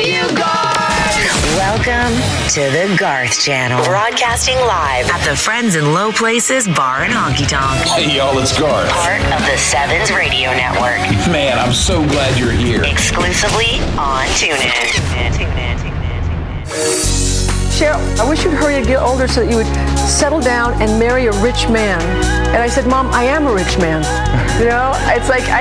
you, Garth. Welcome to the Garth Channel. Broadcasting live at the Friends in Low Places Bar and Honky Tonk. Hey, y'all, it's Garth. Part of the Sevens Radio Network. Man, I'm so glad you're here. Exclusively on TuneIn. Cheryl, I wish you'd hurry and get older so that you would settle down and marry a rich man. And I said, Mom, I am a rich man. You know, it's like,